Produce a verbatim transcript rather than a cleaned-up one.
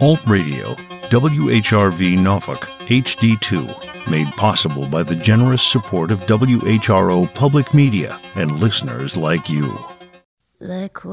Alt Radio, W H R V Norfolk, H D two, made possible by the generous support of W H R O Public Media and listeners like you. Like